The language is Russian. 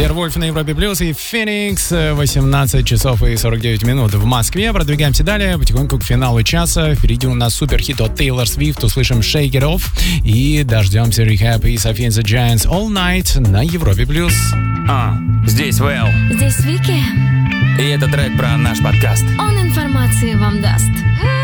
Вервольф на Европе Плюс и Феникс. 18 часов и 49 минут в Москве. Продвигаемся далее, потихоньку к финалу часа. Впереди у нас суперхит от Тейлор Свифт. Услышим Shake It Off. И дождемся Rehab и Sophie and the Giants All Night на Европе Плюс. Здесь Вэл. Здесь Вики. И это трек про наш подкаст. Он информацию вам даст.